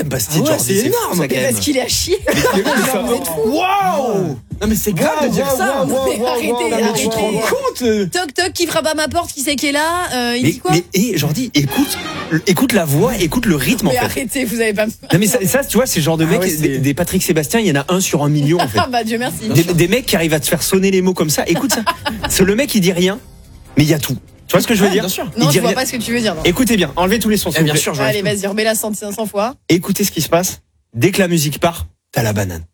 Bastien Ah ouais, Jordi, c'est énorme. fou, ça, quand même. Parce qu'il est à chier. Waouh! Non mais c'est grave de dire ça. Mais arrêtez, Mais tu te rends compte? Toc toc, qui frappe à ma porte, qui c'est qui est là? Il dit quoi? Mais Jordi, écoute la voix, écoute le rythme en Mais fait. arrêtez, vous avez pas. Non mais ça tu vois, c'est le genre de mec, ouais, des Patrick Sébastien, il y en a un sur 1 million en fait. Ah bah Dieu merci. Des mecs qui arrivent à te faire sonner les mots comme ça. Écoute ça. C'est le mec, il dit rien, mais il y a tout. Tu vois ce que je veux dire? Bien sûr. Il Non, dit je vois rien. pas ce que tu veux dire. Non. Écoutez bien, enlevez tous les sons. s'il vous Bien plaît. sûr, je Allez, vas-y, remets-la 100 fois. Écoutez ce qui se passe. Dès que la musique part, t'as la banane.